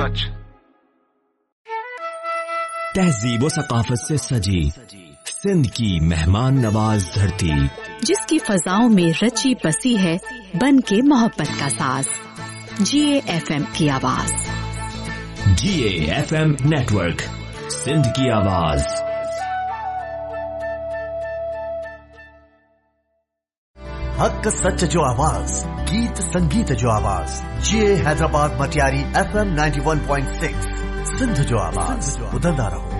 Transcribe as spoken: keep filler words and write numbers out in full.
सच। तहजीब व सकाफत से सजी सिंध की मेहमान नवाज धरती, जिसकी फजाओं में रची बसी है बन के मोहब्बत का साज। जीए एफएम की आवाज। जीए एफएम नेटवर्क, सिंध की आवाज। हक सच जो आवाज, गीत संगीत जो आवाज। जीए Hyderabad Matiari FM ninety one point six, Sindh जो आवाज। बुलंदा रहो।